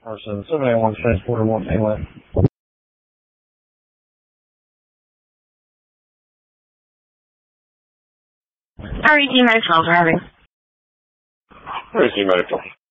Carson, 781 Transporter 1 Mainland. RET Medical driving. RET Medical.